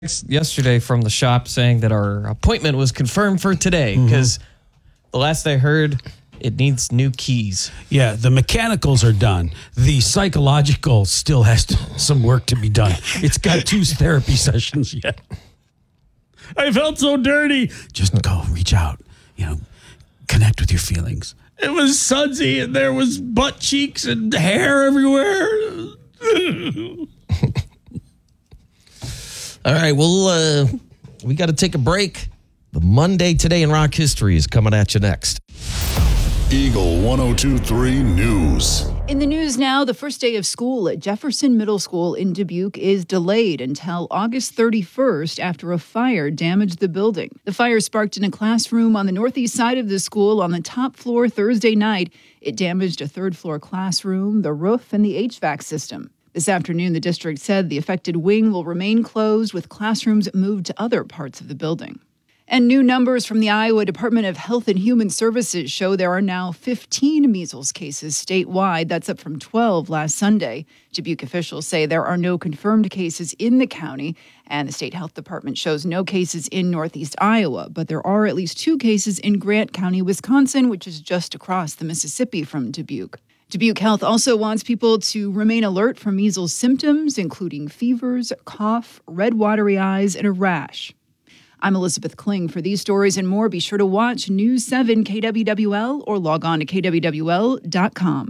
Yesterday from the shop saying that our appointment was confirmed for today because the last I heard, it needs new keys. Yeah, the mechanicals are done. The psychological still has some work to be done. It's got 2 therapy sessions yet. I felt so dirty. Just go, reach out, connect with your feelings. It was sudsy and there was butt cheeks and hair everywhere. All right, well, we got to take a break. The Monday Today in Rock History is coming at you next. Eagle 102.3 News. In the news now, the first day of school at Jefferson Middle School in Dubuque is delayed until August 31st after a fire damaged the building. The fire sparked in a classroom on the northeast side of the school on the top floor Thursday night. It damaged a third-floor classroom, the roof, and the HVAC system. This afternoon, the district said the affected wing will remain closed with classrooms moved to other parts of the building. And new numbers from the Iowa Department of Health and Human Services show there are now 15 measles cases statewide. That's up from 12 last Sunday. Dubuque officials say there are no confirmed cases in the county, and the state health department shows no cases in northeast Iowa. But there are at least 2 cases in Grant County, Wisconsin, which is just across the Mississippi from Dubuque. Dubuque Health also wants people to remain alert for measles symptoms, including fevers, cough, red watery eyes, and a rash. I'm Elizabeth Kling. For these stories and more, be sure to watch News 7 KWWL or log on to kwwl.com.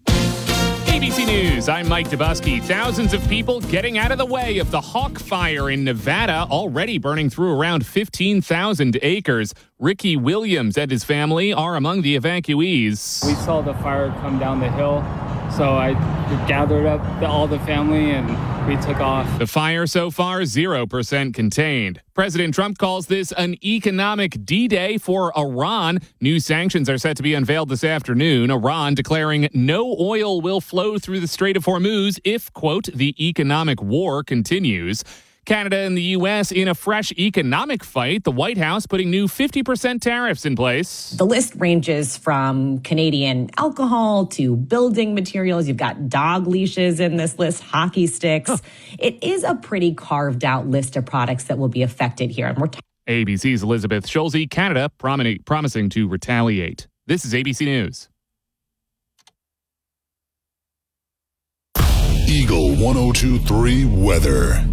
ABC News, I'm Mike Dubusky. Thousands of people getting out of the way of the Hawk Fire in Nevada, already burning through around 15,000 acres. Ricky Williams and his family are among the evacuees. We saw the fire come down the hill, so I gathered up all the family and we took off. The fire so far 0% contained. President Trump calls this an economic D-Day for Iran. New sanctions are set to be unveiled this afternoon. Iran declaring no oil will flow through the Strait of Hormuz if, quote, the economic war continues. Canada and the U.S. in a fresh economic fight. The White House putting new 50% tariffs in place. The list ranges from Canadian alcohol to building materials. You've got dog leashes in this list, hockey sticks. It is a pretty carved out list of products that will be affected here. And we're ABC's Elizabeth Schulze, Canada promising to retaliate. This is ABC News. Eagle 102.3 weather.